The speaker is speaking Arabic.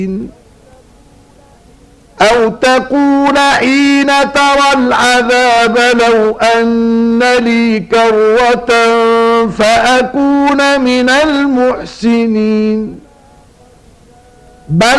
أو تقول حين ترى العذاب لو أن لي كرة فأكون من المحسنين. بل